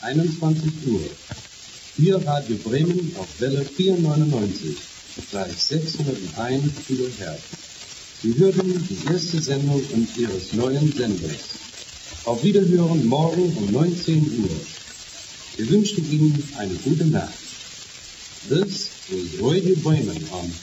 21 Uhr. Hier Radio Bremen auf Welle 499, gleich 601 kHz. Sie hören die erste Sendung Ihres neuen Senders. Auf Wiederhören morgen um 19 Uhr. Wir wünschen Ihnen eine gute Nacht. This is Radio Bremen on